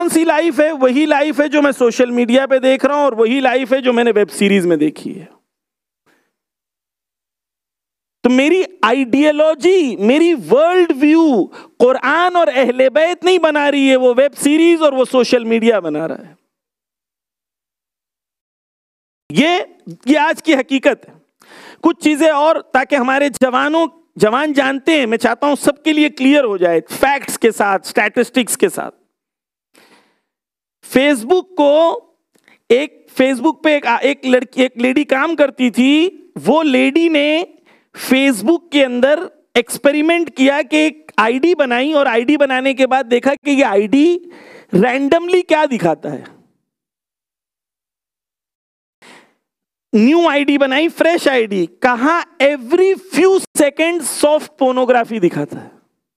कौन सी लाइफ है? वही लाइफ है जो मैं सोशल मीडिया पे देख रहा हूं और वही लाइफ है जो मैंने वेब सीरीज में देखी है। तो मेरी आइडियोलॉजी, मेरी वर्ल्ड व्यू कुरान और अहले बैत नहीं बना रही है, वो वेब सीरीज और वो सोशल मीडिया बना रहा है। ये आज की हकीकत है। कुछ चीजें और, ताकि हमारे जवान जानते हैं, मैं चाहता हूं सबके लिए क्लियर हो जाए, फैक्ट्स के साथ, स्टैटिस्टिक्स के साथ। फेसबुक पे एक लेडी काम करती थी। वो लेडी ने फेसबुक के अंदर एक्सपेरिमेंट किया कि एक आईडी बनाई, और आईडी बनाने के बाद देखा कि ये आईडी रैंडमली क्या दिखाता है। न्यू आईडी बनाई, फ्रेश आईडी, कहा every few second soft pornography दिखाता है।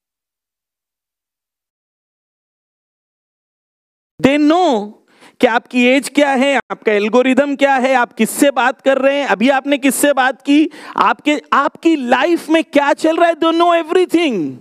दे नो कि आपकी एज क्या है, आपका एल्गोरिदम क्या है, आप किससे बात कर रहे हैं, अभी आपने किससे बात की, आपकी लाइफ में क्या चल रहा है। They know everything.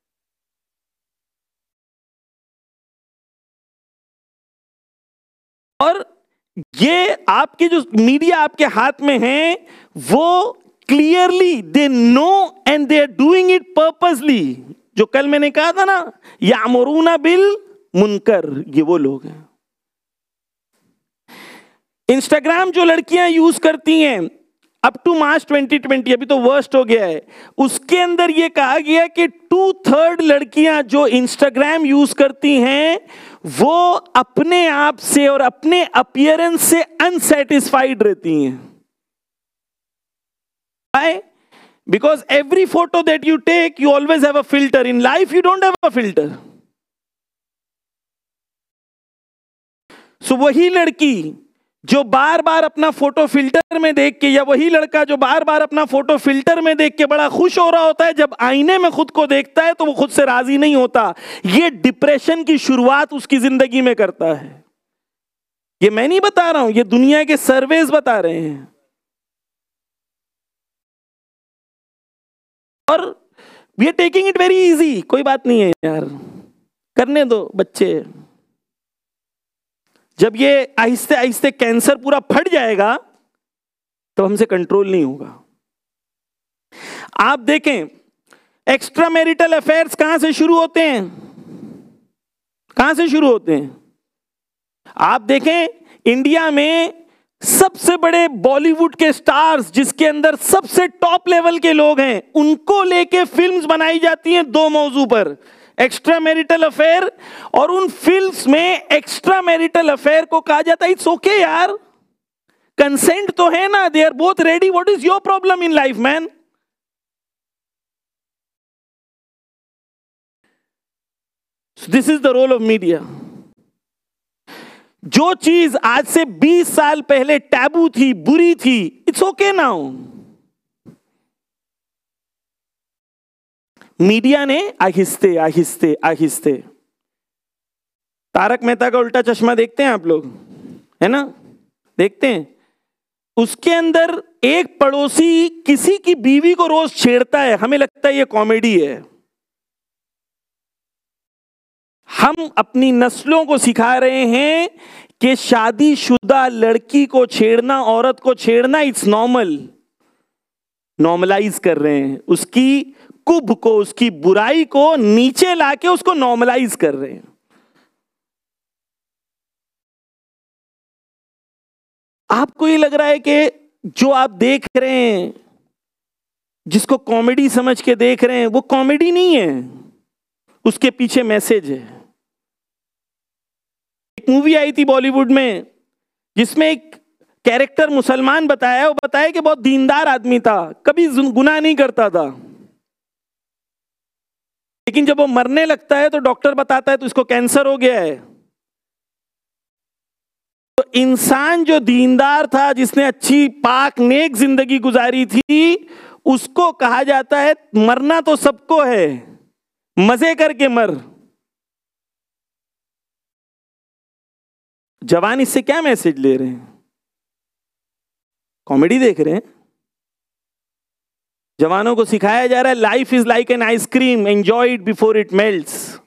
और ये आपके जो मीडिया आपके हाथ में है, वो clearly they know and they are doing it purposely. जो कल मैंने कहा था ना, यामुरूना बिल मुनकर, ये वो लोग हैं। इंस्टाग्राम जो लड़कियां यूज करती हैं अप टू मार्च 2020, अभी तो वर्स्ट हो गया है, उसके अंदर यह कहा गया कि 2/3 लड़कियां जो इंस्टाग्राम यूज करती हैं वो अपने आप से और अपने अपीयरेंस से अनसेटिस्फाइड रहती हैं। Why? Because every photo that you take, you always have a filter. In life, you don't have a filter. So वही लड़की जो बार बार अपना फोटो फिल्टर में देख के, या वही लड़का जो बार बार अपना फोटो फिल्टर में देख के बड़ा खुश हो रहा होता है, जब आईने में खुद को देखता है तो वो खुद से राजी नहीं होता। ये डिप्रेशन की शुरुआत उसकी जिंदगी में करता है। ये मैं नहीं बता रहा हूं, ये दुनिया के सर्वेज बता रहे हैं। और we are taking it very easy. कोई बात नहीं है यार, करने दो बच्चे। जब ये आहिस्ते आहिस्ते कैंसर पूरा फट जाएगा तो हमसे कंट्रोल नहीं होगा। आप देखें, एक्स्ट्रा मैरिटल अफेयर्स कहां से शुरू होते हैं? कहां से शुरू होते हैं? आप देखें, इंडिया में सबसे बड़े बॉलीवुड के स्टार्स, जिसके अंदर सबसे टॉप लेवल के लोग हैं, उनको लेके फिल्म्स बनाई जाती हैं 2 मौजू पर, एक्स्ट्रा मैरिटल अफेयर, और उन फिल्म्स में एक्स्ट्रा मैरिटल अफेयर को कहा जाता है इट्स ओके यार, कंसेंट तो है ना, they are both ready, what is your problem in life man? This is the role of media. जो चीज आज से 20 साल पहले टैबू थी, बुरी थी, इट्स ओके नाउ। मीडिया ने आहिस्ते आहिस्ते आहिस्ते, तारक मेहता का उल्टा चश्मा देखते हैं आप लोग, है ना? देखते हैं। उसके अंदर एक पड़ोसी किसी की बीवी को रोज छेड़ता है, हमें लगता है ये कॉमेडी है। हम अपनी नस्लों को सिखा रहे हैं कि शादीशुदा लड़की को छेड़ना, औरत को छेड़ना इट्स नॉर्मल। नॉर्मलाइज कर रहे हैं उसकी कुब को, उसकी बुराई को नीचे लाके उसको नॉर्मलाइज कर रहे हैं। आपको ये लग रहा है कि जो आप देख रहे हैं, जिसको कॉमेडी समझ के देख रहे हैं, वो कॉमेडी नहीं है, उसके पीछे मैसेज है। एक मूवी आई थी बॉलीवुड में जिसमें एक कैरेक्टर मुसलमान बताया, वो बताया कि बहुत दीनदार आदमी था, कभी गुनाह नहीं करता था, लेकिन जब वो मरने लगता है तो डॉक्टर बताता है तो इसको कैंसर हो गया है। तो इंसान जो दीनदार था, जिसने अच्छी पाक नेक जिंदगी गुजारी थी, उसको कहा जाता है मरना तो सबको है, मजे करके मर। जवान इससे क्या मैसेज ले रहे हैं? कॉमेडी देख रहे हैं। जवानों को सिखाया जा रहा है life is like an ice cream, enjoy it before it melts.